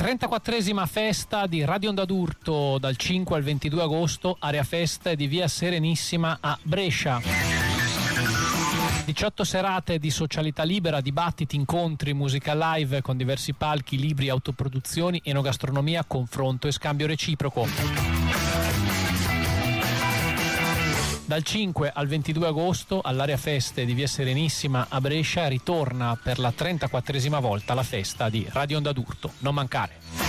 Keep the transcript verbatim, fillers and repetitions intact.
trentaquattresima festa di Radio Onda d'Urto dal cinque al ventidue agosto, area feste di via Serenissima a Brescia. diciotto serate di socialità libera, dibattiti, incontri, musica live con diversi palchi, libri, autoproduzioni, enogastronomia, confronto e scambio reciproco. Dal cinque al ventidue agosto all'area feste di via Serenissima a Brescia ritorna per la trentaquattresima volta la festa di Radio Onda d'Urto. Non mancare.